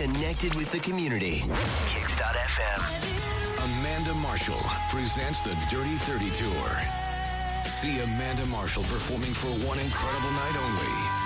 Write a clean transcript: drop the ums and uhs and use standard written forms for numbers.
connected with the community. Kicks.fm. Amanda Marshall presents the Dirty 30 Tour. See Amanda Marshall performing for one incredible night only.